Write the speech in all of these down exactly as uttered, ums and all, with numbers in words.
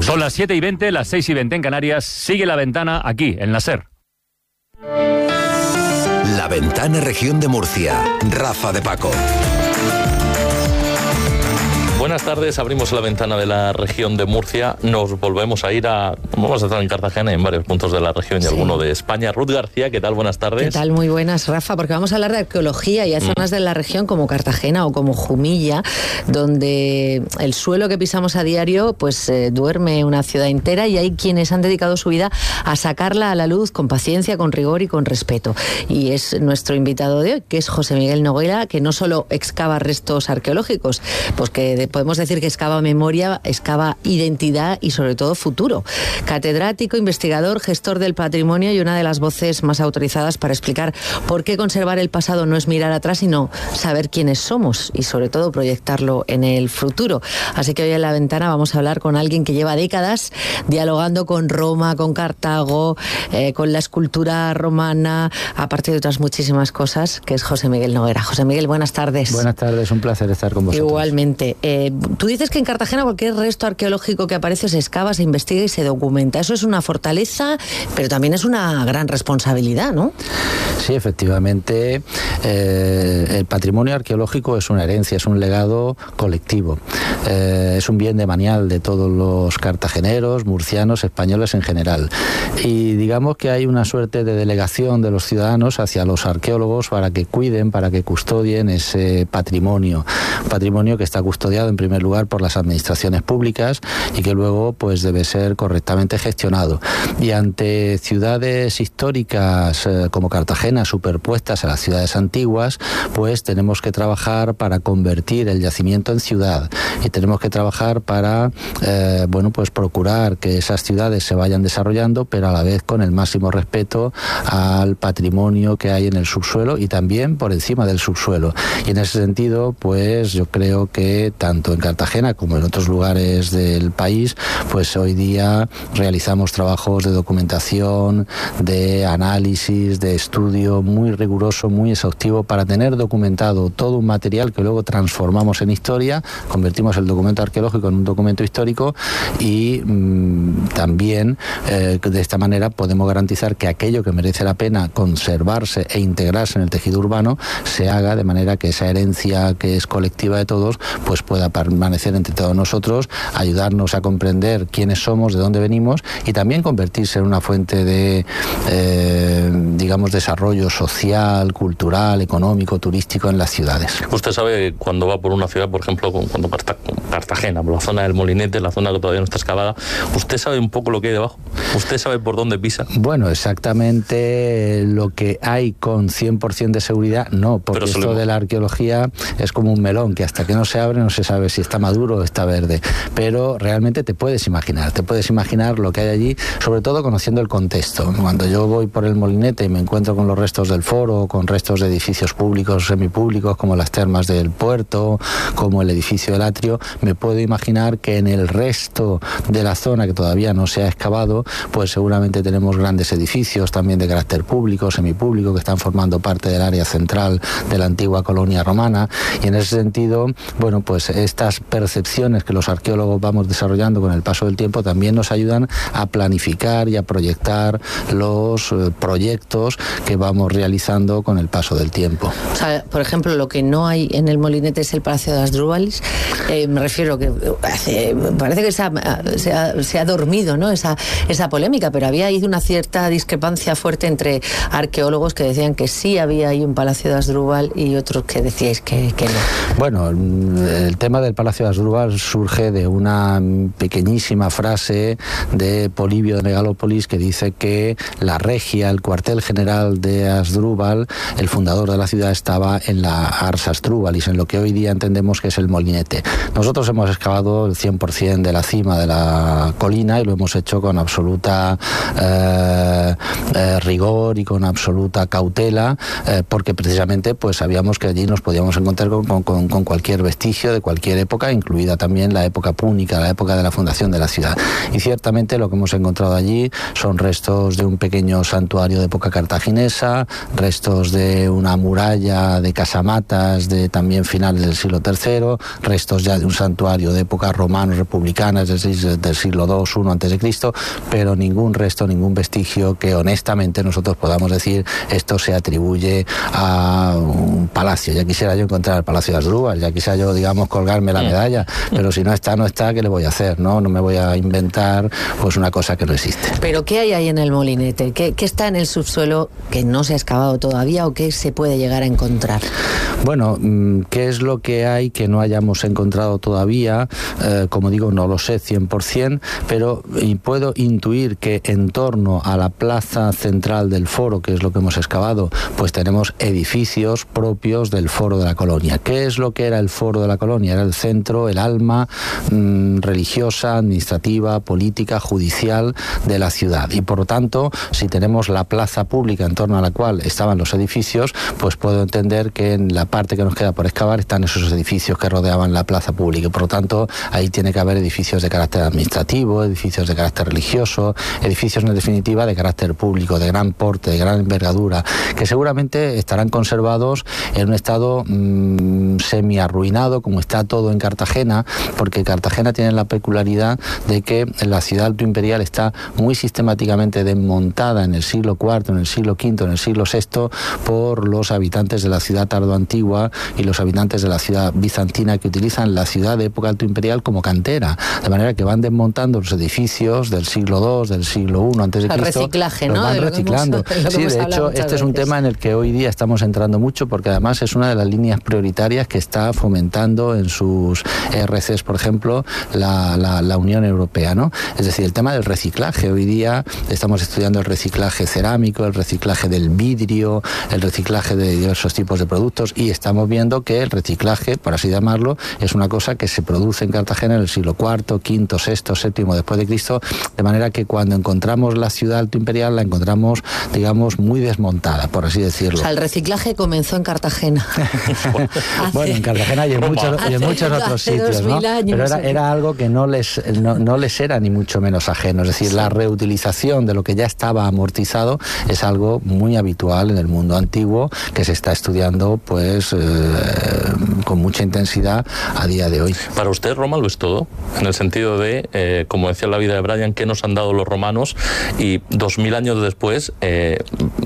Son las siete y veinte, las seis y veinte en Canarias. Sigue La Ventana aquí, en la SER. La Ventana, Región de Murcia. Rafa de Paco. Buenas tardes, abrimos la ventana de la región de Murcia, nos volvemos a ir a... Vamos a estar en Cartagena, en varios puntos de la región y sí. alguno de España. Ruth García, ¿qué tal? Buenas tardes. ¿Qué tal? Muy buenas, Rafa, porque vamos a hablar de arqueología y hay mm. zonas de la región como Cartagena o como Jumilla, donde el suelo que pisamos a diario pues eh, duerme una ciudad entera y hay quienes han dedicado su vida a sacarla a la luz con paciencia, con rigor y con respeto. Y es nuestro invitado de hoy, que es José Miguel Noguera, que no solo excava restos arqueológicos, pues que de podemos decir que excava memoria, excava identidad y sobre todo futuro. Catedrático, investigador, gestor del patrimonio y una de las voces más autorizadas para explicar por qué conservar el pasado no es mirar atrás, sino saber quiénes somos y sobre todo proyectarlo en el futuro. Así que hoy en La Ventana vamos a hablar con alguien que lleva décadas dialogando con Roma, con Cartago, eh, con la escultura romana, aparte de otras muchísimas cosas, que es José Miguel Noguera. José Miguel, buenas tardes. Buenas tardes, un placer estar con vosotros. Igualmente. Eh, tú dices que en Cartagena cualquier resto arqueológico que aparece se excava, se investiga y se documenta. Eso es una fortaleza, pero también es una gran responsabilidad, ¿no? Sí, efectivamente. Eh, el patrimonio arqueológico es una herencia, es un legado colectivo. Eh, es un bien demanial de todos los cartageneros, murcianos, españoles en general. Y digamos que hay una suerte de delegación de los ciudadanos hacia los arqueólogos para que cuiden, para que custodien ese patrimonio. Patrimonio que está custodiado en primer lugar por las administraciones públicas y que luego pues debe ser correctamente gestionado. Y ante ciudades históricas eh, como Cartagena superpuestas a las ciudades antiguas, pues tenemos que trabajar para convertir el yacimiento en ciudad y tenemos que trabajar para eh, bueno pues procurar que esas ciudades se vayan desarrollando, pero a la vez con el máximo respeto al patrimonio que hay en el subsuelo y también por encima del subsuelo. Y en ese sentido, pues yo creo que tanto en Cartagena como en otros lugares del país, pues hoy día realizamos trabajos de documentación, de análisis, de estudio muy riguroso, muy exhaustivo para tener documentado todo un material que luego transformamos en historia, convertimos el documento arqueológico en un documento histórico y mmm, también eh, de esta manera podemos garantizar que aquello que merece la pena conservarse e integrarse en el tejido urbano se haga de manera que esa herencia que es colectiva de todos pues pueda permanecer entre todos nosotros, ayudarnos a comprender quiénes somos, de dónde venimos y también convertirse en una fuente de eh, digamos desarrollo social, cultural, económico, turístico en las ciudades. Usted sabe cuando va por una ciudad, por ejemplo, cuando Cartagena, por la zona del Molinete, la zona que todavía no está excavada, ¿usted sabe un poco lo que hay debajo? ¿Usted sabe por dónde pisa? Bueno, exactamente lo que hay con cien por ciento de seguridad, no, porque esto le... de la arqueología es como un melón, que hasta que no se abre no se sabe si está maduro o está verde, pero realmente te puedes imaginar, te puedes imaginar lo que hay allí, sobre todo conociendo el contexto. Cuando yo voy por el Molinete y me encuentro con los restos del foro, con restos de edificios públicos, semipúblicos, como las termas del puerto, como el edificio del atrio, me puedo imaginar que en el resto de la zona que todavía no se ha excavado, pues seguramente tenemos grandes edificios también de carácter público, semipúblico, que están formando parte del área central de la antigua colonia romana, y en ese sentido, bueno, pues estas percepciones que los arqueólogos vamos desarrollando con el paso del tiempo también nos ayudan a planificar y a proyectar los eh, proyectos que vamos realizando con el paso del tiempo. O sea, por ejemplo, lo que no hay en el Molinete es el Palacio de Asdrúbal. Eh, me refiero que hace, parece que se ha, se, ha, se ha dormido, ¿no? Esa, esa polémica, pero había ahí una cierta discrepancia fuerte entre arqueólogos que decían que sí había ahí un Palacio de Asdrúbal y otros que decíais que, que no. Bueno, el tema del Palacio de Asdrúbal surge de una pequeñísima frase de Polibio de Megalópolis que dice que la regia, el cuartel general de Asdrúbal, el fundador de la ciudad, estaba en la Ars Asdrúbalis, en lo que hoy día entendemos que es el Molinete. Nosotros hemos excavado el cien por ciento de la cima de la colina y lo hemos hecho con absoluta absoluta eh, eh, rigor y con absoluta cautela, eh, porque precisamente pues sabíamos que allí nos podíamos encontrar con, con, con cualquier vestigio de cualquier época, incluida también la época púnica, la época de la fundación de la ciudad. Y ciertamente lo que hemos encontrado allí son restos de un pequeño santuario de época cartaginesa, restos de una muralla de casamatas de también finales del siglo tercero, restos ya de un santuario de época romano-republicana, es decir, del siglo segundo, primero antes de Cristo, pero ningún resto, ningún vestigio que honestamente nosotros podamos decir esto se atribuye a un palacio. Ya quisiera yo encontrar el Palacio de Asdrúbal, ya quisiera yo, digamos, colgarme la medalla, pero si no está, no está, ¿qué le voy a hacer? No, no me voy a inventar pues una cosa que no existe. ¿Pero qué hay ahí en el molinete? ¿Qué, qué está en el subsuelo que no se ha excavado todavía o qué se puede llegar a encontrar? Bueno, ¿qué es lo que hay que no hayamos encontrado todavía? Eh, como digo, no lo sé cien por ciento, pero y puedo intuir que en torno a la plaza central del foro, que es lo que hemos excavado, pues tenemos edificios propios del foro de la colonia. ¿Qué es lo que era el foro de la colonia? Era el centro, el alma mmm, religiosa, administrativa, política, judicial de la ciudad. Y por lo tanto, si tenemos la plaza pública en torno a la cual estaban los edificios, pues puedo entender que en la parte que nos queda por excavar están esos edificios que rodeaban la plaza pública. Por lo tanto, ahí tiene que haber edificios de carácter administrativo, edificios de carácter religioso, edificios en definitiva de carácter público, de gran porte, de gran envergadura, que seguramente estarán conservados en un estado mmm, semi arruinado, como está todo en Cartagena, porque Cartagena tiene la peculiaridad de que la ciudad alto imperial está muy sistemáticamente desmontada en el siglo cuarto, en el siglo quinto, en el siglo sexto por los habitantes de la ciudad tardoantigua y los habitantes de la ciudad bizantina, que utilizan la ciudad de época alto imperial como cantera, de manera que van desmontando los edificios del siglo dos, del siglo uno antes de Cristo. El reciclaje, ¿no? Los van reciclando. Sí, de hecho, este es un tema en el que hoy día estamos entrando mucho, porque además es una de las líneas prioritarias que está fomentando en sus R Cs, por ejemplo, la, la, la Unión Europea, ¿no? Es decir, el tema del reciclaje. Hoy día estamos estudiando el reciclaje cerámico, el reciclaje del vidrio, el reciclaje de diversos tipos de productos, y estamos viendo que el reciclaje, por así llamarlo, es una cosa que se produce en Cartagena en el siglo cuarto, quinto, sexto, séptimo después de Cristo, de manera que cuando encontramos la ciudad alto imperial la encontramos, digamos, muy desmontada, por así decirlo. O sea, el reciclaje comenzó en Cartagena. Bueno, en Cartagena y en muchos, y en muchos otros sitios, ¿no? Pero era, era algo que no les, no, no les era ni mucho menos ajeno. Es decir, sí, la reutilización de lo que ya estaba amortizado es algo muy habitual en el mundo antiguo, que se está estudiando pues eh, con mucha intensidad a día de hoy. Para usted, Roma lo es todo, en el sentido de, eh, como decía la vida de Brian, ¿qué nos han dado los romanos? Y dos mil años después, eh,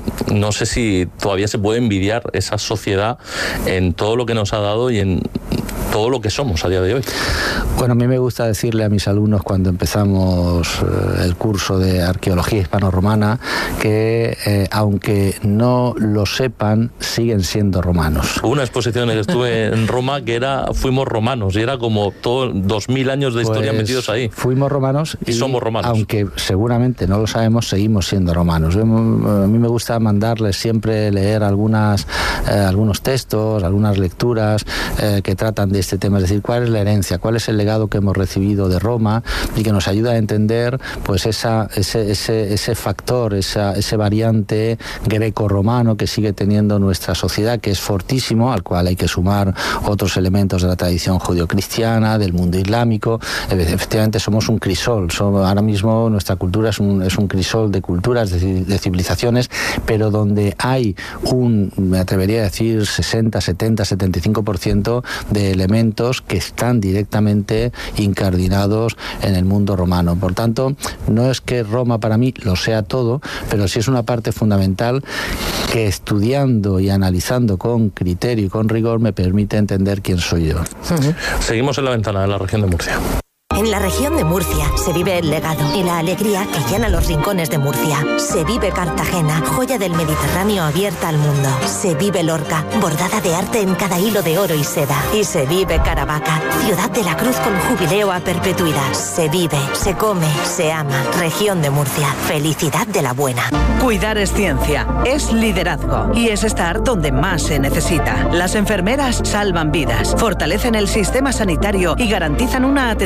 no sé si todavía se puede envidiar esa sociedad en todo lo que nos ha dado y en todo lo que somos a día de hoy. Bueno, a mí me gusta decirle a mis alumnos cuando empezamos eh, el curso de arqueología hispano-romana que eh, aunque no lo sepan, siguen siendo romanos. Hubo una exposición en la que estuve en Roma que era fuimos romanos, y era como todo dos mil años de historia pues, metidos ahí. Fuimos romanos y, y somos romanos. Aunque seguramente no lo sabemos, seguimos siendo romanos. A mí me gusta mandarles siempre leer algunas, eh, algunos textos, algunas lecturas eh, que tratan de este tema, es decir, cuál es la herencia, cuál es el legado que hemos recibido de Roma, y que nos ayuda a entender pues esa, ese, ese, ese factor, esa, ese variante greco-romano que sigue teniendo nuestra sociedad, que es fortísimo, al cual hay que sumar otros elementos de la tradición judio-cristiana, del mundo islámico. Efectivamente somos un crisol, somos, ahora mismo nuestra cultura es un, es un crisol de culturas, de, de civilizaciones, pero donde hay un, me atrevería a decir, sesenta, setenta, setenta y cinco por ciento de elementos que están directamente incardinados en el mundo romano. Por tanto, no es que Roma para mí lo sea todo, pero sí es una parte fundamental que, estudiando y analizando con criterio y con rigor, me permite entender quién soy yo. Uh-huh. Seguimos en la ventana de la región de Murcia. En la región de Murcia se vive el legado y la alegría que llena los rincones de Murcia. Se vive Cartagena, joya del Mediterráneo abierta al mundo. Se vive Lorca, bordada de arte en cada hilo de oro y seda. Y se vive Caravaca, ciudad de la cruz con jubileo a perpetuidad. Se vive, se come, se ama. Región de Murcia, felicidad de la buena. Cuidar es ciencia, es liderazgo y es estar donde más se necesita. Las enfermeras salvan vidas, fortalecen el sistema sanitario y garantizan una atención cercana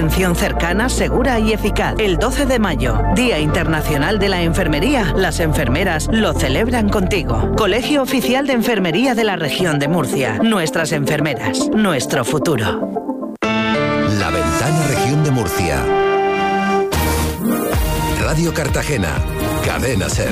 cercana, segura y eficaz. El doce de mayo, Día Internacional de la Enfermería, las enfermeras lo celebran contigo. Colegio Oficial de Enfermería de la Región de Murcia. Nuestras enfermeras, nuestro futuro. La Ventana Región de Murcia. Radio Cartagena, Cadena SER.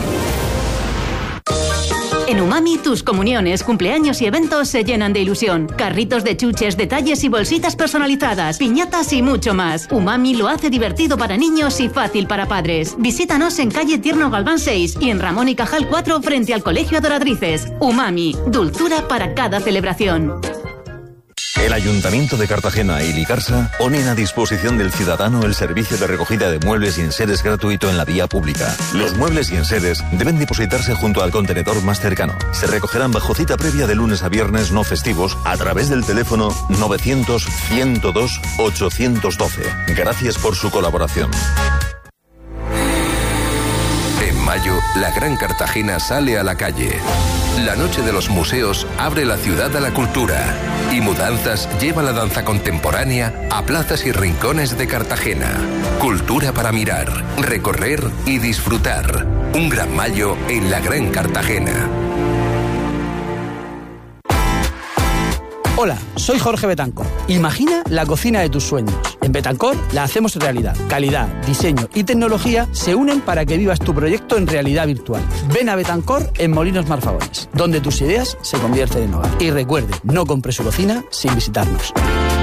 En Umami, tus comuniones, cumpleaños y eventos se llenan de ilusión. Carritos de chuches, detalles y bolsitas personalizadas, piñatas y mucho más. Umami lo hace divertido para niños y fácil para padres. Visítanos en calle Tierno Galván seis y en Ramón y Cajal cuatro frente al Colegio Adoratrices. Umami, dulzura para cada celebración. El Ayuntamiento de Cartagena y Licarsa ponen a disposición del ciudadano el servicio de recogida de muebles y enseres gratuito en la vía pública. Los muebles y enseres deben depositarse junto al contenedor más cercano. Se recogerán bajo cita previa de lunes a viernes no festivos a través del teléfono novecientos, ciento dos, ochocientos doce. Gracias por su colaboración. En mayo, la Gran Cartagena sale a la calle. La Noche de los Museos abre la ciudad a la cultura y Mudanzas lleva la danza contemporánea a plazas y rincones de Cartagena. Cultura para mirar, recorrer y disfrutar. Un gran mayo en la Gran Cartagena. Hola, soy Jorge Betancor. Imagina la cocina de tus sueños. En Betancor la hacemos realidad. Calidad, diseño y tecnología se unen para que vivas tu proyecto en realidad virtual. Ven a Betancor en Molinos Marfagones, donde tus ideas se convierten en hogar. Y recuerde, no compre su cocina sin visitarnos.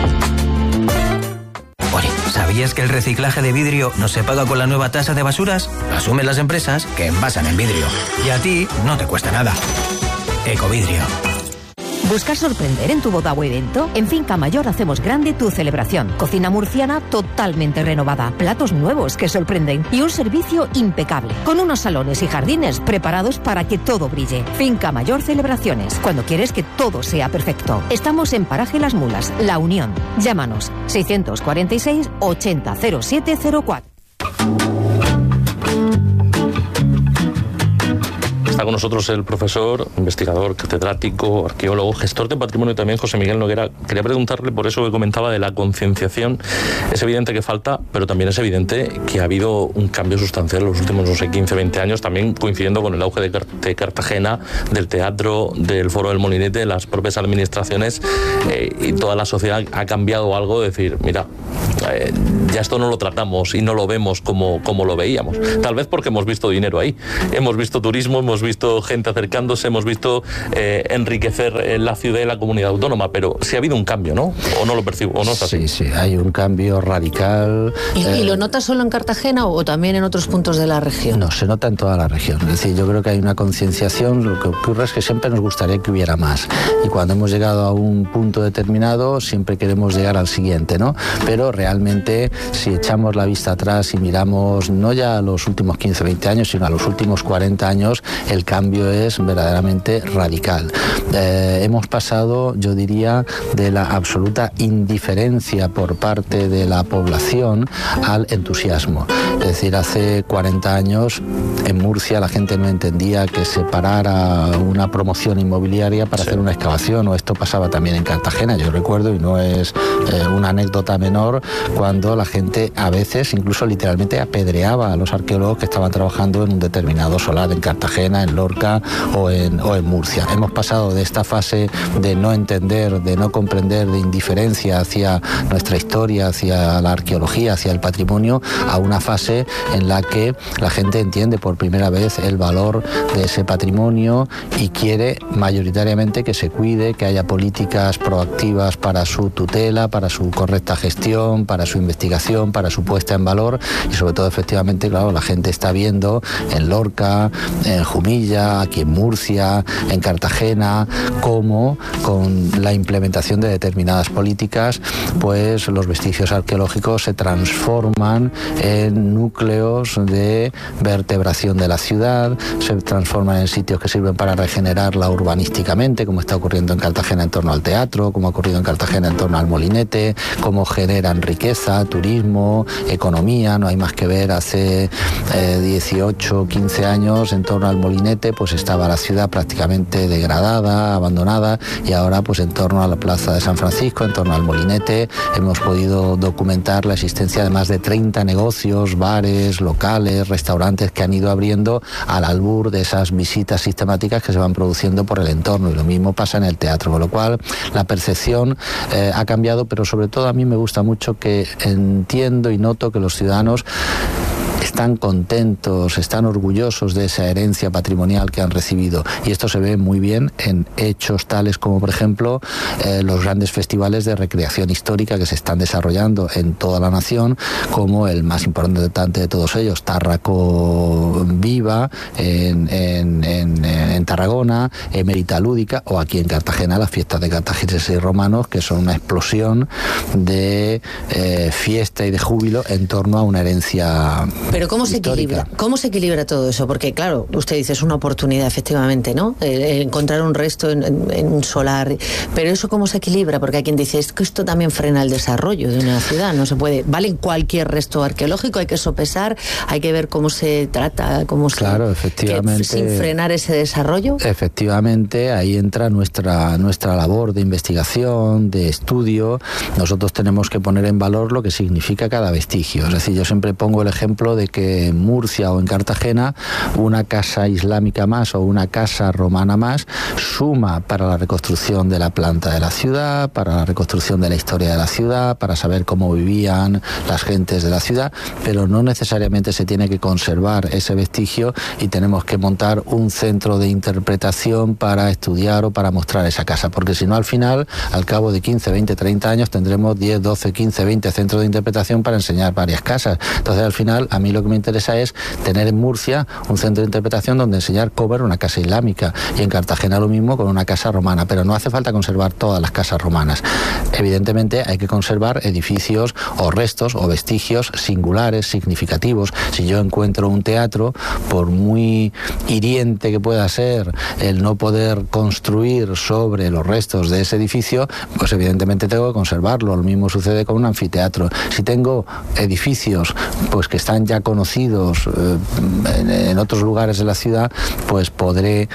Oye, ¿sabías que el reciclaje de vidrio no se paga con la nueva tasa de basuras? Lo asumen las empresas que envasan en vidrio. Y a ti no te cuesta nada. Ecovidrio. ¿Buscas sorprender en tu boda o evento? En Finca Mayor hacemos grande tu celebración. Cocina murciana totalmente renovada, platos nuevos que sorprenden y un servicio impecable, con unos salones y jardines preparados para que todo brille. Finca Mayor Celebraciones, cuando quieres que todo sea perfecto. Estamos en Paraje Las Mulas, La Unión. Llámanos seiscientos cuarenta y seis, ochenta, cero siete cero cuatro. Está con nosotros el profesor, investigador, catedrático, arqueólogo, gestor de patrimonio también, José Miguel Noguera. Quería preguntarle por eso que comentaba de la concienciación. Es evidente que falta, pero también es evidente que ha habido un cambio sustancial en los últimos, no sé, quince, veinte años, también coincidiendo con el auge de, Car- de Cartagena, del teatro, del Foro del Molinete, las propias administraciones, eh, y toda la sociedad ha cambiado algo, de decir, mira, eh, ya esto no lo tratamos y no lo vemos como, como lo veíamos. Tal vez porque hemos visto dinero ahí, hemos visto turismo, hemos visto visto gente acercándose, hemos visto eh, enriquecer eh, la ciudad y la comunidad autónoma, pero sí ha habido un cambio, ¿no? ¿O no lo percibo? ¿O no es así? Sí, sí, hay un cambio radical. ¿Y, eh, ¿Y lo notas solo en Cartagena o también en otros puntos de la región? No, se nota en toda la región. Es decir, yo creo que hay una concienciación. Lo que ocurre es que siempre nos gustaría que hubiera más. Y cuando hemos llegado a un punto determinado, siempre queremos llegar al siguiente, ¿no? Pero realmente, si echamos la vista atrás y miramos no ya a los últimos quince, veinte años, sino a los últimos cuarenta años, el cambio es verdaderamente radical. Eh, hemos pasado, yo diría, de la absoluta indiferencia por parte de la población al entusiasmo. Es decir, hace cuarenta años en Murcia la gente no entendía que se parara una promoción inmobiliaria para sí. hacer una excavación, o esto pasaba también en Cartagena. Yo recuerdo, y no es eh, una anécdota menor, cuando la gente a veces incluso literalmente apedreaba a los arqueólogos que estaban trabajando en un determinado solar en Cartagena, en Lorca o en, o en Murcia. Hemos pasado de esta fase de no entender, de no comprender, de indiferencia hacia nuestra historia, hacia la arqueología, hacia el patrimonio, a una fase en la que la gente entiende por primera vez el valor de ese patrimonio y quiere mayoritariamente que se cuide, que haya políticas proactivas para su tutela, para su correcta gestión, para su investigación, para su puesta en valor, y sobre todo, efectivamente, claro, la gente está viendo en Lorca, en Jumilla, aquí en Murcia, en Cartagena, cómo con la implementación de determinadas políticas, pues los vestigios arqueológicos se transforman en núcleos de vertebración de la ciudad, se transforman en sitios que sirven para regenerarla urbanísticamente, como está ocurriendo en Cartagena en torno al teatro, como ha ocurrido en Cartagena en torno al molinete, cómo generan riqueza, turismo, economía. No hay más que ver hace eh, dieciocho, quince años en torno al molinete Molinete pues estaba la ciudad prácticamente degradada, abandonada, y ahora pues en torno a la plaza de San Francisco, en torno al Molinete, hemos podido documentar la existencia de más de treinta negocios, bares, locales, restaurantes que han ido abriendo al albur de esas visitas sistemáticas que se van produciendo por el entorno, y lo mismo pasa en el teatro, con lo cual la percepción eh, ha cambiado, pero sobre todo a mí me gusta mucho que entiendo y noto que los ciudadanos están contentos, están orgullosos de esa herencia patrimonial que han recibido, y esto se ve muy bien en hechos tales como, por ejemplo, eh, los grandes festivales de recreación histórica que se están desarrollando en toda la nación, como el más importante de todos ellos, Tárraco Viva en, en, en, en Tarragona, Emérita Lúdica, o aquí en Cartagena las fiestas de cartagineses y romanos, que son una explosión de eh, fiesta y de júbilo en torno a una herencia. Pero ¿cómo se equilibra? ¿Cómo se equilibra todo eso? Porque claro, usted dice, es una oportunidad efectivamente, ¿no? Eh, encontrar un resto en, en, en un solar. Pero ¿eso cómo se equilibra? Porque hay quien dice, es que esto también frena el desarrollo de una ciudad. No se puede, vale cualquier resto arqueológico, hay que sopesar, hay que ver cómo se trata, cómo se... Claro, efectivamente. Que, sin frenar ese desarrollo. Efectivamente, ahí entra nuestra, nuestra labor de investigación, de estudio. Nosotros tenemos que poner en valor lo que significa cada vestigio. Es decir, yo siempre pongo el ejemplo de que en Murcia o en Cartagena una casa islámica más o una casa romana más suma para la reconstrucción de la planta de la ciudad, para la reconstrucción de la historia de la ciudad, para saber cómo vivían las gentes de la ciudad, pero no necesariamente se tiene que conservar ese vestigio y tenemos que montar un centro de interpretación para estudiar o para mostrar esa casa, porque si no, al final, al cabo de quince, veinte, treinta años tendremos diez, doce, quince, veinte centros de interpretación para enseñar varias casas. Entonces, al final, a mí lo que me interesa es tener en Murcia un centro de interpretación donde enseñar cómo era una casa islámica, y en Cartagena lo mismo con una casa romana, pero no hace falta conservar todas las casas romanas. Evidentemente hay que conservar edificios o restos o vestigios singulares, significativos. Si yo encuentro un teatro, por muy hiriente que pueda ser el no poder construir sobre los restos de ese edificio, pues evidentemente tengo que conservarlo. Lo mismo sucede con un anfiteatro. Si tengo edificios pues que están ya conocidos eh, en, en otros lugares de la ciudad, pues podré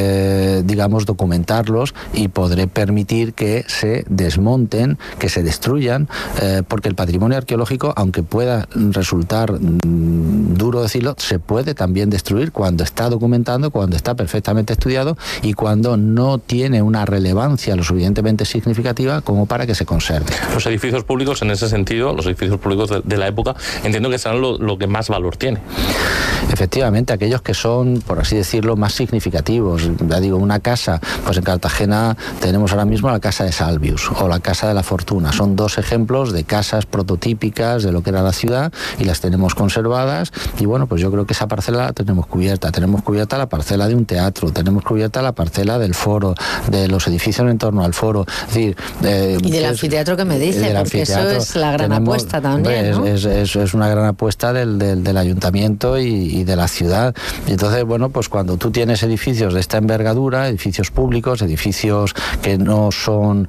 eh, digamos documentarlos y podré permitir que se desmonten, que se destruyan, eh, porque el patrimonio arqueológico, aunque pueda resultar mm, duro decirlo, se puede también destruir cuando está documentado, cuando está perfectamente estudiado y cuando no tiene una relevancia lo suficientemente significativa como para que se conserve. Los edificios públicos, en ese sentido, los edificios públicos de, de la época, entiendo que serán lo, lo que más valor tiene. Efectivamente, aquellos que son, por así decirlo, más significativos. Ya digo, una casa, pues en Cartagena tenemos ahora mismo la casa de Salvius o la casa de la Fortuna. Son dos ejemplos de casas prototípicas de lo que era la ciudad y las tenemos conservadas, y bueno, pues yo creo que esa parcela la tenemos cubierta. Tenemos cubierta la parcela de un teatro, tenemos cubierta la parcela del foro, de los edificios en torno al foro. Es decir, eh, y del anfiteatro que me dice, porque eso es la gran tenemos, apuesta también, ¿no? Es, es, es una gran apuesta del, del, del ayuntamiento y, y de la ciudad. Y entonces, bueno, pues cuando tú tienes edificios de esta envergadura, edificios públicos, edificios que no son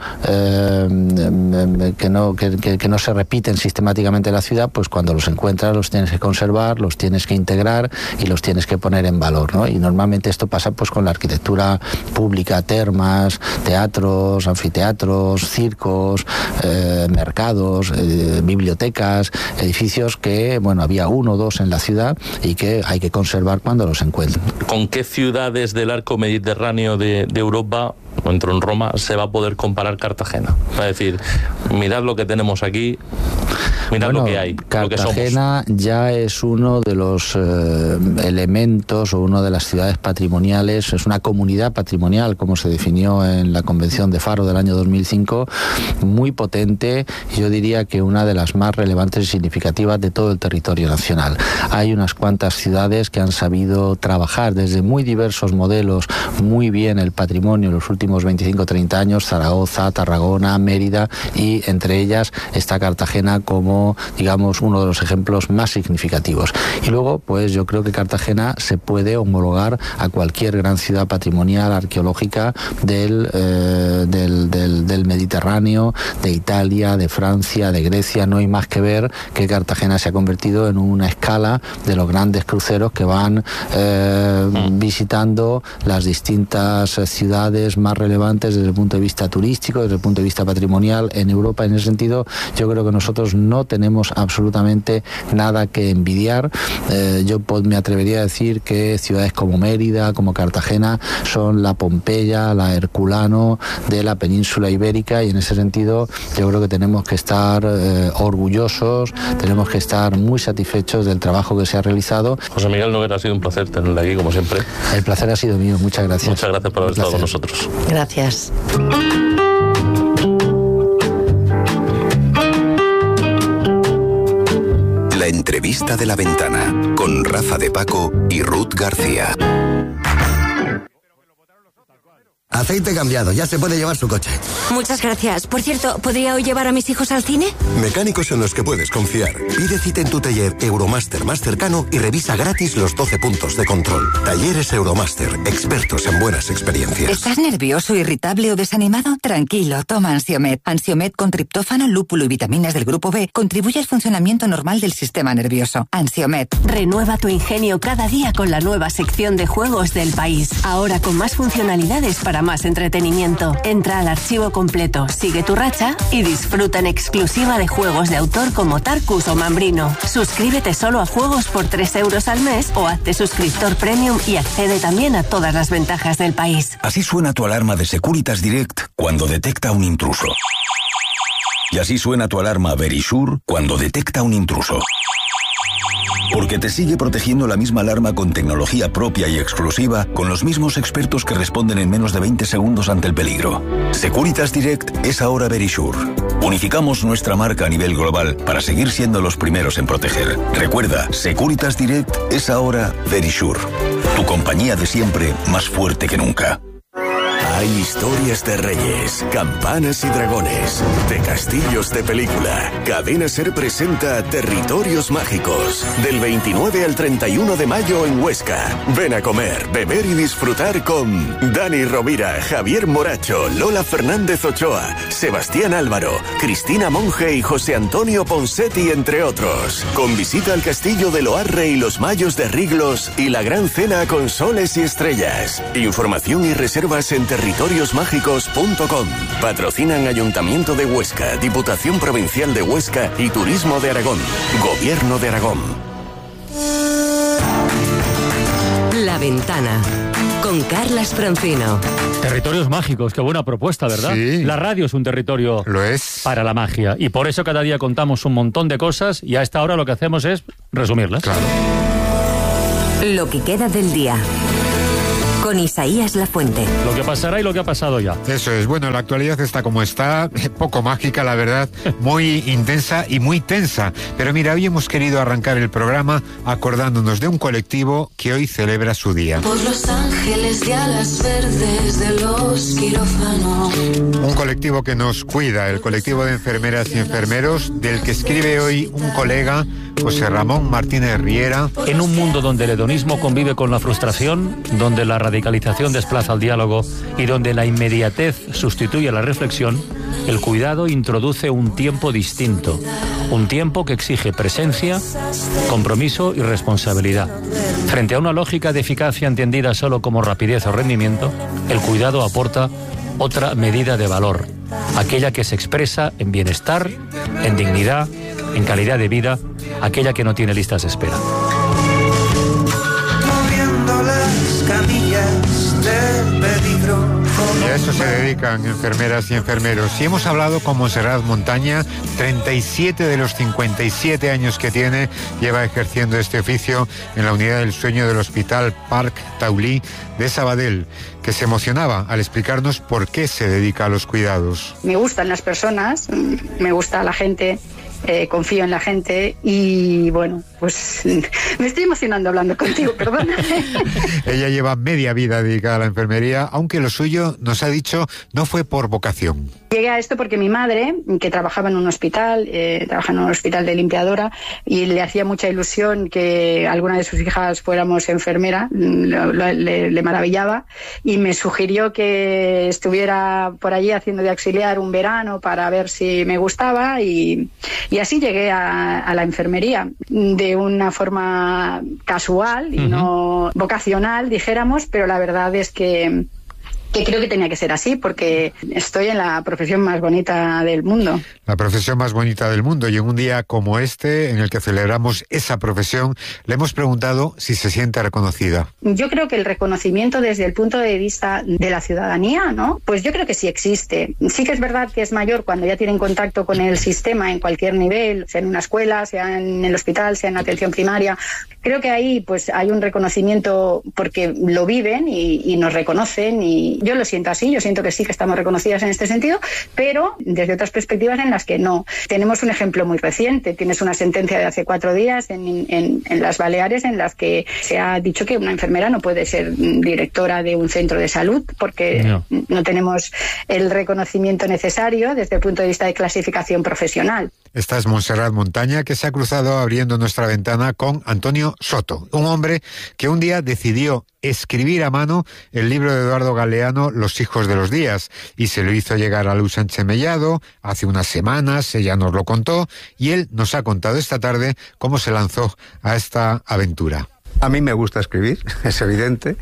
eh, que no que, que, que no se repiten sistemáticamente en la ciudad, pues cuando los encuentras los tienes que conservar, los tienes que integrar y los tienes que poner en valor, ¿no? Y normalmente esto pasa pues con la arquitectura pública, termas, teatros, anfiteatros, circos, eh, mercados, eh, bibliotecas, edificios que, bueno, había uno o dos en la ciudad y que hay que conservar cuando los encuentren. ¿Con qué ciudades del arco mediterráneo de, de Europa, o en Roma, se va a poder comparar Cartagena? Es decir, mirad lo que tenemos aquí, mirad bueno, lo que hay. Cartagena lo que somos. Ya es uno de los eh, elementos o una de las ciudades patrimoniales, es una comunidad patrimonial, como se definió en la Convención de Faro del año dos mil cinco, muy potente, yo diría que una de las más relevantes y significativas de todo el territorio nacional. Hay unas cuantas ciudades que han sabido trabajar desde muy diversos modelos muy bien el patrimonio en los últimos veinticinco o treinta años, Zaragoza, Tarragona, Mérida, y entre ellas está Cartagena con como, digamos, uno de los ejemplos más significativos. Y luego, pues yo creo que Cartagena se puede homologar a cualquier gran ciudad patrimonial arqueológica del, eh, del, del, del Mediterráneo, de Italia, de Francia, de Grecia. No hay más que ver que Cartagena se ha convertido en una escala de los grandes cruceros que van eh, mm. visitando las distintas ciudades más relevantes desde el punto de vista turístico, desde el punto de vista patrimonial en Europa. En ese sentido, yo creo que nosotros no tenemos absolutamente nada que envidiar. Eh, yo me atrevería a decir que ciudades como Mérida, como Cartagena, son la Pompeya, la Herculano de la península ibérica, y en ese sentido yo creo que tenemos que estar eh, orgullosos, tenemos que estar muy satisfechos del trabajo que se ha realizado. José Miguel Noguera, ha sido un placer tenerle aquí, como siempre. El placer ha sido mío, muchas gracias. Muchas gracias por haber estado con nosotros. Gracias. La entrevista de La Ventana con Rafa de Paco y Ruth García. Aceite cambiado, ya se puede llevar su coche. Muchas gracias. Por cierto, ¿podría hoy llevar a mis hijos al cine? Mecánicos en los que puedes confiar. Pide cita en tu taller Euromaster más cercano y revisa gratis los doce puntos de control. Talleres Euromaster, expertos en buenas experiencias. ¿Estás nervioso, irritable o desanimado? Tranquilo, toma Ansiomed. Ansiomed con triptófano, lúpulo y vitaminas del grupo B contribuye al funcionamiento normal del sistema nervioso. Ansiomed. Renueva tu ingenio cada día con la nueva sección de juegos del país. Ahora con más funcionalidades para más entretenimiento. Entra al archivo completo, sigue tu racha y disfruta en exclusiva de juegos de autor como Tarkus o Mambrino. Suscríbete solo a juegos por tres euros al mes o hazte suscriptor premium y accede también a todas las ventajas del país. Así suena tu alarma de Securitas Direct cuando detecta un intruso. Y así suena tu alarma Verisure cuando detecta un intruso. Porque te sigue protegiendo la misma alarma con tecnología propia y exclusiva, con los mismos expertos que responden en menos de veinte segundos ante el peligro. Securitas Direct es ahora Verisure. Unificamos nuestra marca a nivel global para seguir siendo los primeros en proteger. Recuerda, Securitas Direct es ahora Verisure. Tu compañía de siempre, más fuerte que nunca. Hay historias de reyes, campanas y dragones, de castillos de película. Cadena Ser presenta Territorios Mágicos, del veintinueve al treinta y uno de mayo en Huesca. Ven a comer, beber y disfrutar con Dani Rovira, Javier Moracho, Lola Fernández Ochoa, Sebastián Álvaro, Cristina Monge y José Antonio Ponsetti, entre otros. Con visita al castillo de Loarre y los Mayos de Riglos y la gran cena con soles y estrellas. Información y reservas en territorios mágicos punto com. Patrocinan Ayuntamiento de Huesca, Diputación Provincial de Huesca y Turismo de Aragón. Gobierno de Aragón. La Ventana con Carlas Francino. Territorios mágicos, qué buena propuesta, ¿verdad? Sí. La radio es un territorio lo es para la magia y por eso cada día contamos un montón de cosas y a esta hora lo que hacemos es resumirlas. Claro. Lo que queda del día. Con Isaías Lafuente. Lo que pasará y lo que ha pasado ya. Eso es. Bueno, la actualidad está como está, poco mágica, la verdad, muy intensa y muy tensa. Pero mira, hoy hemos querido arrancar el programa acordándonos de un colectivo que hoy celebra su día. Por los ángeles de alas verdes de los quirófanos. Un colectivo que nos cuida, el colectivo de enfermeras y enfermeros, del que escribe hoy un colega, José Ramón Martínez Riera. En un mundo donde el hedonismo convive con la frustración, donde la radicalización desplaza al diálogo y donde la inmediatez sustituye a la reflexión, el cuidado introduce un tiempo distinto, un tiempo que exige presencia, compromiso y responsabilidad. Frente a una lógica de eficacia entendida solo como rapidez o rendimiento, el cuidado aporta otra medida de valor, aquella que se expresa en bienestar, en dignidad, en calidad de vida, aquella que no tiene listas de espera. Y a eso se dedican enfermeras y enfermeros. Y hemos hablado con Montserrat Montaña, treinta y siete de los cincuenta y siete años que tiene, lleva ejerciendo este oficio en la unidad del sueño del Hospital Parc Taulí de Sabadell, que se emocionaba al explicarnos por qué se dedica a los cuidados. Me gustan las personas, me gusta la gente, eh, confío en la gente y bueno, pues me estoy emocionando hablando contigo, perdona. Ella lleva media vida dedicada a la enfermería, aunque lo suyo, nos ha dicho, no fue por vocación. Llegué a esto porque mi madre, que trabajaba en un hospital, eh, trabaja en un hospital de limpiadora, y le hacía mucha ilusión que alguna de sus hijas fuéramos enfermera, lo, lo, le, le maravillaba, y me sugirió que estuviera por allí haciendo de auxiliar un verano para ver si me gustaba, y, y así llegué a, a la enfermería de una forma casual y uh-huh. no vocacional, dijéramos, pero la verdad es que que creo que tenía que ser así, porque estoy en la profesión más bonita del mundo. La profesión más bonita del mundo, y en un día como este, en el que celebramos esa profesión, le hemos preguntado si se siente reconocida. Yo creo que el reconocimiento desde el punto de vista de la ciudadanía, ¿no? Pues yo creo que sí existe. Sí que es verdad que es mayor cuando ya tienen contacto con el sistema en cualquier nivel, sea en una escuela, sea en el hospital, sea en atención primaria. Creo que ahí pues hay un reconocimiento porque lo viven y, y nos reconocen, y yo lo siento así, yo siento que sí que estamos reconocidas en este sentido, pero desde otras perspectivas en las que no. Tenemos un ejemplo muy reciente, tienes una sentencia de hace cuatro días en, en, en las Baleares en las que se ha dicho que una enfermera no puede ser directora de un centro de salud porque no, no tenemos el reconocimiento necesario desde el punto de vista de clasificación profesional. Esta es Montserrat Montaña, que se ha cruzado abriendo nuestra ventana con Antonio Soto, un hombre que un día decidió escribir a mano el libro de Eduardo Galeano, Los hijos de los días, y se lo hizo llegar a Luz Sánchez Mellado hace unas semanas. Ella nos lo contó y él nos ha contado esta tarde cómo se lanzó a esta aventura. A mí me gusta escribir, es evidente,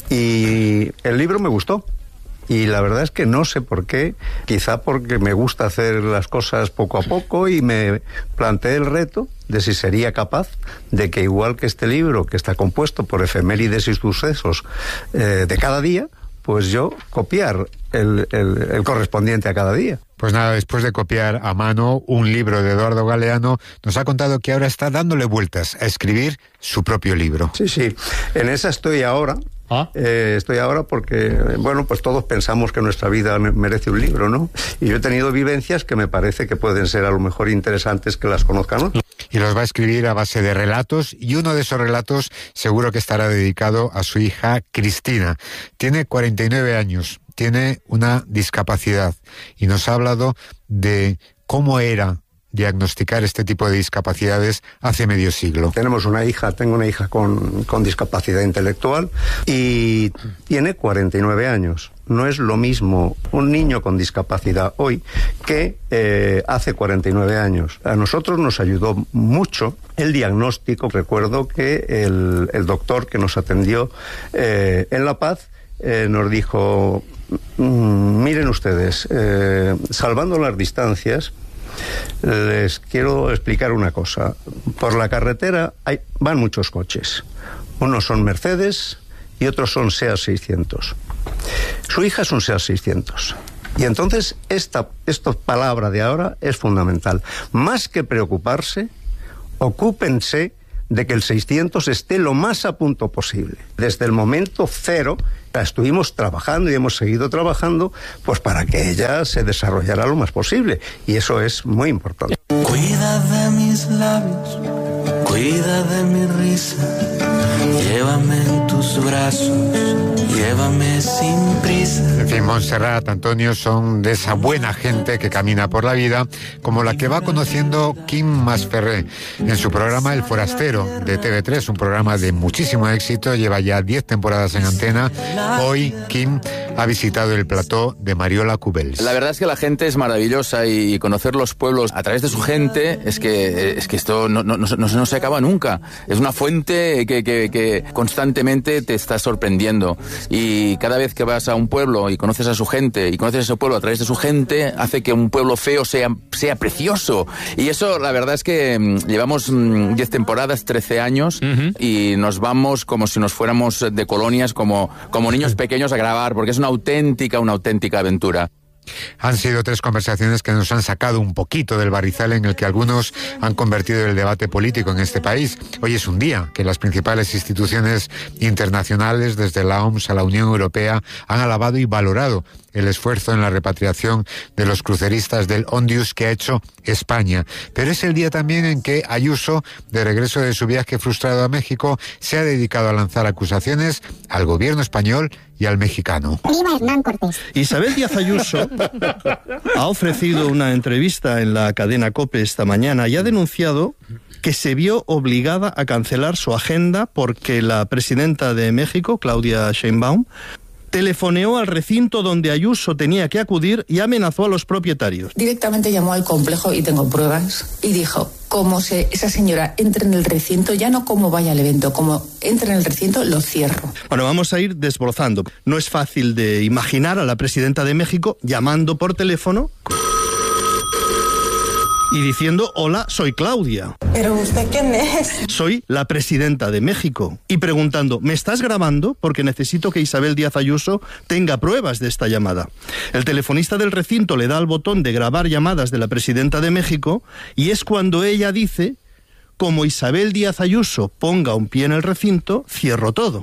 y el libro me gustó. Y la verdad es que no sé por qué, quizá porque me gusta hacer las cosas poco a poco, y me planteé el reto de si sería capaz de que, igual que este libro, que está compuesto por efemérides y sucesos eh, de cada día, pues yo copiar el, el, el correspondiente a cada día. Pues nada, después de copiar a mano un libro de Eduardo Galeano, nos ha contado que ahora está dándole vueltas a escribir su propio libro. Sí, sí, en esa estoy ahora. ¿Ah? Eh, estoy ahora porque, bueno, pues todos pensamos que nuestra vida merece un libro, ¿no? Y yo he tenido vivencias que me parece que pueden ser a lo mejor interesantes que las conozcan, ¿no? Y los va a escribir a base de relatos, y uno de esos relatos seguro que estará dedicado a su hija Cristina. Tiene cuarenta y nueve años, tiene una discapacidad, y nos ha hablado de cómo era diagnosticar este tipo de discapacidades hace medio siglo. Tenemos una hija, tengo una hija con, con discapacidad intelectual y tiene cuarenta y nueve años. No es lo mismo un niño con discapacidad hoy que eh, hace cuarenta y nueve años. A nosotros nos ayudó mucho el diagnóstico. Recuerdo que el, el doctor que nos atendió eh, en La Paz eh, nos dijo, mmm, miren ustedes, eh, salvando las distancias, les quiero explicar una cosa. Por la carretera hay, van muchos coches. Unos son Mercedes y otros son SEAT seiscientos. Su hija es un SEAT seiscientos. Y entonces esta, esta palabra de ahora es fundamental. Más que preocuparse, ocúpense de que el seiscientos esté lo más a punto posible. Desde el momento cero estuvimos trabajando y hemos seguido trabajando pues para que ella se desarrollara lo más posible, y eso es muy importante. Cuida de mis labios, cuida de mi risa, llévame en tus brazos, llévame sin prisa. En fin, Montserrat, Antonio, son de esa buena gente que camina por la vida, como la que va conociendo Kim Masferrer en su programa El Forastero de T V tres, un programa de muchísimo éxito, lleva ya diez temporadas en antena. Hoy Kim ha visitado el plató de Mariola Cubels. La verdad es que la gente es maravillosa, y conocer los pueblos a través de su gente es que es que esto no, no, no, no, no se acaba nunca. Es una fuente que, que, que constantemente te está sorprendiendo, y cada vez que vas a un pueblo y conoces a su gente y conoces a ese pueblo a través de su gente, hace que un pueblo feo sea, sea precioso. Y eso, la verdad es que mmm, llevamos mmm, diez temporadas, trece años, uh-huh. y nos vamos como si nos fuéramos de colonias, como, como niños pequeños a grabar, porque es una auténtica, una auténtica aventura. Han sido tres conversaciones que nos han sacado un poquito del barrizal en el que algunos han convertido el debate político en este país. Hoy es un día que las principales instituciones internacionales, desde la O M S a la Unión Europea, han alabado y valorado el esfuerzo en la repatriación de los cruceristas del Ondius que ha hecho España. Pero es el día también en que Ayuso, de regreso de su viaje frustrado a México, se ha dedicado a lanzar acusaciones al gobierno español y al mexicano. Viva Hernán Cortés. Isabel Díaz Ayuso ha ofrecido una entrevista en la cadena COPE esta mañana y ha denunciado que se vio obligada a cancelar su agenda porque la presidenta de México, Claudia Sheinbaum, telefoneó al recinto donde Ayuso tenía que acudir y amenazó a los propietarios. Directamente llamó al complejo, y tengo pruebas, y dijo, como se, esa señora entre en el recinto, ya no como vaya al evento, como entre en el recinto, lo cierro. Bueno, vamos a ir desbrozando. No es fácil de imaginar a la presidenta de México llamando por teléfono y diciendo, hola, soy Claudia. ¿Pero usted quién es? Soy la presidenta de México. Y preguntando, ¿me estás grabando? Porque necesito que Isabel Díaz Ayuso tenga pruebas de esta llamada. El telefonista del recinto le da al botón de grabar llamadas de la presidenta de México y es cuando ella dice, como Isabel Díaz Ayuso ponga un pie en el recinto, cierro todo.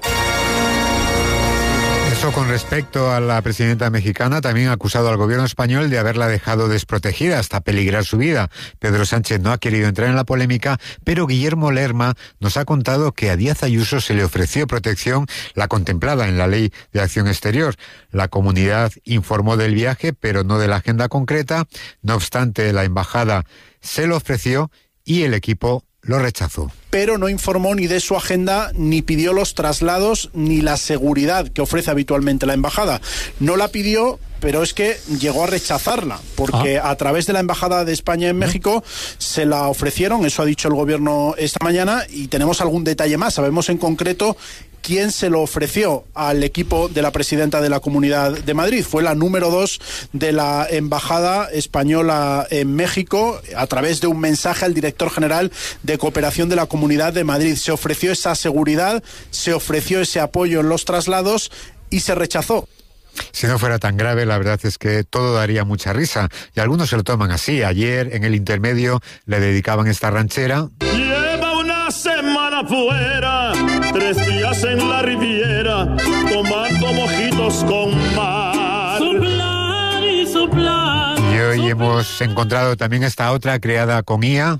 Eso con respecto a la presidenta mexicana, también ha acusado al gobierno español de haberla dejado desprotegida hasta peligrar su vida. Pedro Sánchez no ha querido entrar en la polémica, pero Guillermo Lerma nos ha contado que a Díaz Ayuso se le ofreció protección, la contemplada en la Ley de Acción Exterior. La comunidad informó del viaje, pero no de la agenda concreta. No obstante, la embajada se lo ofreció y el equipo lo rechazó. Pero no informó ni de su agenda, ni pidió los traslados, ni la seguridad que ofrece habitualmente la embajada. No la pidió, pero es que llegó a rechazarla, porque ah. a través de la Embajada de España en México se la ofrecieron, eso ha dicho el gobierno esta mañana, y tenemos algún detalle más. Sabemos en concreto quién se lo ofreció al equipo de la presidenta de la Comunidad de Madrid. Fue la número dos de la Embajada Española en México, a través de un mensaje al director general de Cooperación de la Comunidad de Madrid. Se ofreció esa seguridad, se ofreció ese apoyo en los traslados y se rechazó. Si no fuera tan grave, la verdad es que todo daría mucha risa, y algunos se lo toman así. Ayer, en el intermedio, le dedicaban esta ranchera. Lleva una semana fuera, tres días en la Riviera, tomando mojitos con mar. Soplar y soplar. Y hoy hemos encontrado también esta otra creada con I A.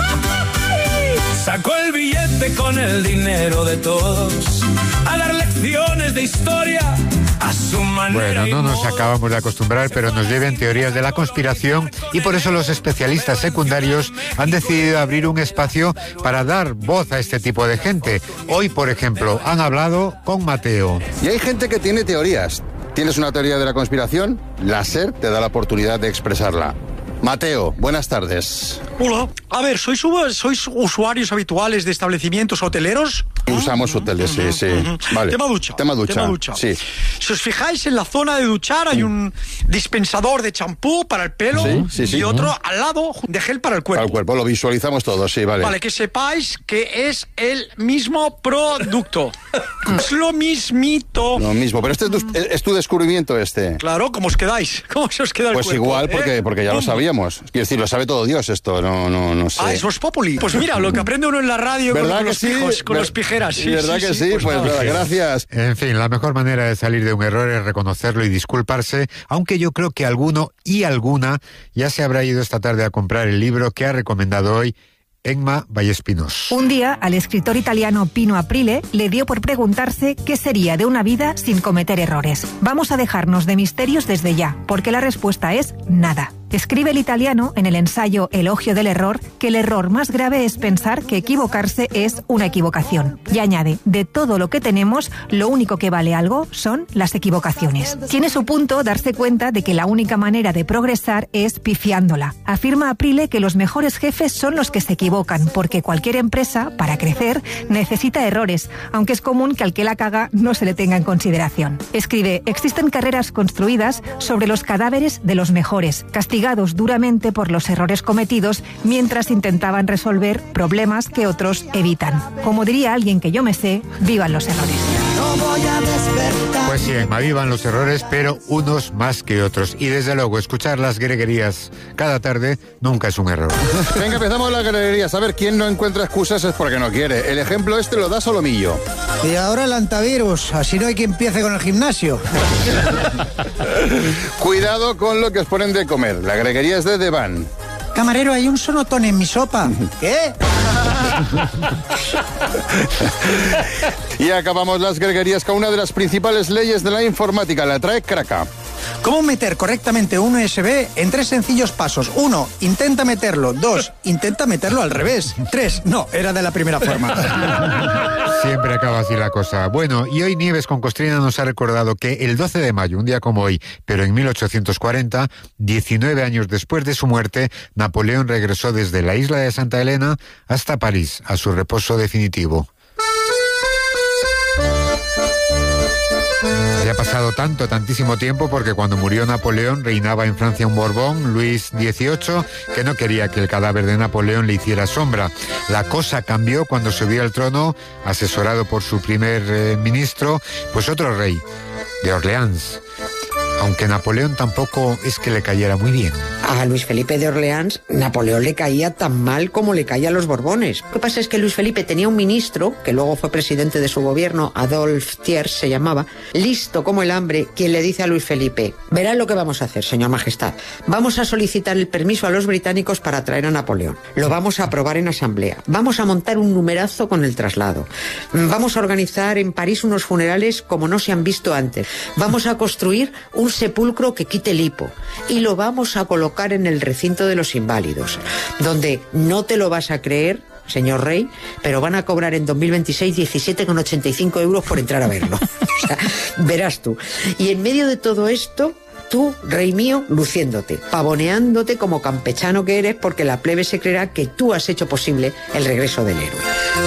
Sacó el billete con el dinero de todos a dar lecciones de historia a su manera. Bueno, no nos acabamos de acostumbrar, pero nos lleven teorías de la conspiración, y por eso los especialistas secundarios han decidido abrir un espacio para dar voz a este tipo de gente. Hoy, por ejemplo, han hablado con Mateo. Y hay gente que tiene teorías. ¿Tienes una teoría de la conspiración? La SER te da la oportunidad de expresarla. Mateo, buenas tardes. Hola. A ver, ¿sois, ¿sois usuarios habituales de establecimientos hoteleros? Usamos hoteles, sí, sí. Vale. Tema ducha. Tema ducha. Tema ducha. Sí. Si os fijáis, en la zona de duchar hay un dispensador de champú para el pelo, sí, sí, sí. y otro al lado de gel para el cuerpo. Para el cuerpo, lo visualizamos todos, sí, vale. Vale, que sepáis que es el mismo producto. Es lo mismito. Lo mismo, pero este es tu, es tu descubrimiento este. Claro, ¿cómo os quedáis? ¿Cómo se os queda el pues cuerpo? Pues igual, porque, ¿eh? porque ya lo sabíamos. Quiero decir, lo sabe todo Dios esto, no, no, no sé. Ah, eso es populi. Pues mira, lo que aprende uno en la radio con, con los sí? pijos, con Ver, los pijeras. Sí, ¿verdad sí, que sí? sí? Pues, pues nada, gracias. En fin, la mejor manera de salir de un error es reconocerlo y disculparse, aunque yo creo que alguno y alguna ya se habrá ido esta tarde a comprar el libro que ha recomendado hoy Emma Vallespinos. Un día, al escritor italiano Pino Aprile le dio por preguntarse qué sería de una vida sin cometer errores. Vamos a dejarnos de misterios desde ya, porque la respuesta es nada. Escribe el italiano en el ensayo Elogio del error que el error más grave es pensar que equivocarse es una equivocación. Y añade, de todo lo que tenemos, lo único que vale algo son las equivocaciones. Tiene su punto darse cuenta de que la única manera de progresar es pifiándola. Afirma Aprile que los mejores jefes son los que se equivocan, porque cualquier empresa, para crecer, necesita errores, aunque es común que al que la caga no se le tenga en consideración. Escribe, existen carreras construidas sobre los cadáveres de los mejores, castigados duramente por los errores cometidos mientras intentaban resolver problemas que otros evitan. Como diría alguien que yo me sé, vivan los errores. no voy a despertar. Pues sí, en Madrid van los errores, pero unos más que otros. Y desde luego, escuchar las greguerías cada tarde nunca es un error. Venga, empezamos las greguerías. A ver, quién no encuentra excusas es porque no quiere. El ejemplo este lo da Solomillo. Y ahora el antivirus, así no hay que empiece con el gimnasio. Cuidado con lo que os ponen de comer. La greguería es de Devan. Camarero, hay un sonotón en mi sopa. ¿Qué? Y acabamos las greguerías con una de las principales leyes de la informática. La trae Kraka. ¿Cómo meter correctamente un U S B en tres sencillos pasos? Uno, intenta meterlo. Dos, intenta meterlo al revés. Tres, no, era de la primera forma. Siempre acaba así la cosa. Bueno, y hoy Nieves con Costrina nos ha recordado que el doce de mayo, un día como hoy, pero en mil ochocientos cuarenta, diecinueve años después de su muerte, Napoleón regresó desde la isla de Santa Elena hasta París, a su reposo definitivo. Ha pasado tanto, tantísimo tiempo, porque cuando murió Napoleón reinaba en Francia un Borbón, Luis dieciocho, que no quería que el cadáver de Napoleón le hiciera sombra. La cosa cambió cuando subió al trono, asesorado por su primer eh, ministro, pues otro rey, de Orleans. Aunque Napoleón tampoco es que le cayera muy bien. A Luis Felipe de Orleans, Napoleón le caía tan mal como le caía a los Borbones. Lo que pasa es que Luis Felipe tenía un ministro, que luego fue presidente de su gobierno, Adolphe Thiers se llamaba, listo como el hambre, quien le dice a Luis Felipe: verá lo que vamos a hacer, señor Majestad. Vamos a solicitar el permiso a los británicos para traer a Napoleón. Lo vamos a aprobar en asamblea. Vamos a montar un numerazo con el traslado. Vamos a organizar en París unos funerales como no se han visto antes. Vamos a construir un sepulcro que quite el hipo y lo vamos a colocar en el recinto de los inválidos, donde no te lo vas a creer, señor rey, pero van a cobrar en dos mil veintiséis diecisiete con ochenta y cinco euros por entrar a verlo. O sea, verás tú. Y en medio de todo esto, tú, rey mío, luciéndote, pavoneándote como campechano que eres, porque la plebe se creerá que tú has hecho posible el regreso del héroe.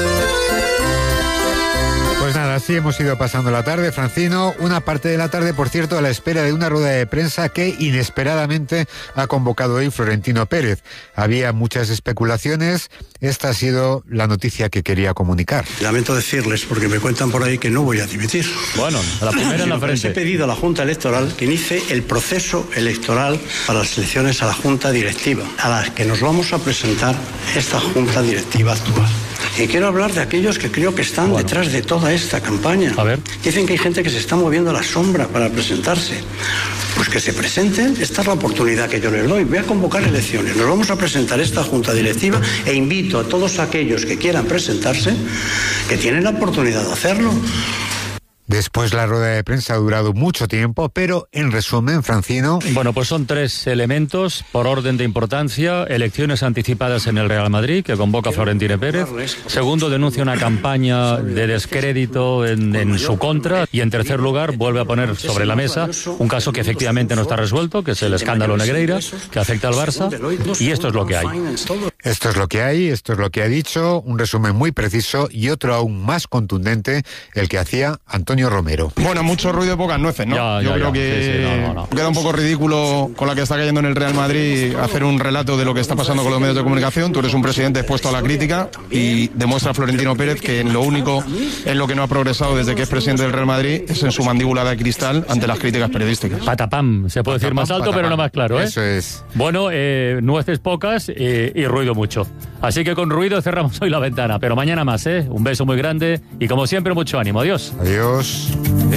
Pues nada, así hemos ido pasando la tarde, Francino. Una parte de la tarde, por cierto, a la espera de una rueda de prensa que inesperadamente ha convocado hoy Florentino Pérez. Había muchas especulaciones. Esta ha sido la noticia que quería comunicar. Lamento decirles, porque me cuentan por ahí que no voy a dimitir. Bueno, a la primera en la frente. Les he pedido a la Junta Electoral que inicie el proceso electoral para las elecciones a la Junta Directiva, a las que nos vamos a presentar esta Junta Directiva actual. Y quiero hablar de aquellos que creo que están bueno. detrás de toda esta campaña. A ver. Dicen que hay gente que se está moviendo a la sombra para presentarse. Pues que se presenten, esta es la oportunidad que yo les doy. Voy a convocar elecciones, nos vamos a presentar esta Junta Directiva e invito a todos aquellos que quieran presentarse, que tienen la oportunidad de hacerlo. Después la rueda de prensa ha durado mucho tiempo, pero en resumen, Francino... Bueno, pues son tres elementos por orden de importancia. Elecciones anticipadas en el Real Madrid, que convoca Florentino Pérez. Segundo, denuncia una campaña de descrédito en, en su contra. Y en tercer lugar, vuelve a poner sobre la mesa un caso que efectivamente no está resuelto, que es el escándalo Negreira, que afecta al Barça. Y esto es lo que hay. Esto es lo que hay, esto es lo que ha dicho. Un resumen muy preciso y otro aún más contundente, el que hacía Antonio Romero. Bueno, mucho ruido y pocas nueces, ¿no? Ya, Yo ya, creo ya. que sí, sí, no, no, no. queda un poco ridículo con la que está cayendo en el Real Madrid hacer un relato de lo que está pasando con los medios de comunicación. Tú eres un presidente expuesto a la crítica y demuestra Florentino Pérez que en lo único en lo que no ha progresado desde que es presidente del Real Madrid es en su mandíbula de cristal ante las críticas periodísticas. Patapam, se puede decir más alto, patapam, pero no más claro, ¿eh? Eso es. Bueno, eh, nueces pocas eh, y ruido mucho. Así que con ruido cerramos hoy la ventana, pero mañana más, ¿eh? Un beso muy grande y como siempre mucho ánimo. Adiós. Adiós.